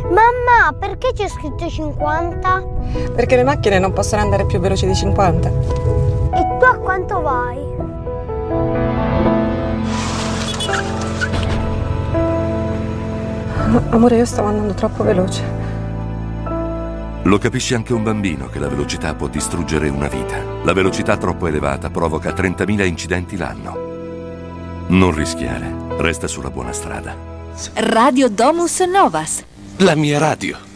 Mamma, perché c'è scritto 50? Perché le macchine non possono andare più veloci di 50. E tu a quanto vai? Amore, io stavo andando troppo veloce. Lo capisce anche un bambino che la velocità può distruggere una vita. La velocità troppo elevata provoca 30.000 incidenti l'anno. Non rischiare, resta sulla buona strada. Radio Domus Novas. La mia radio.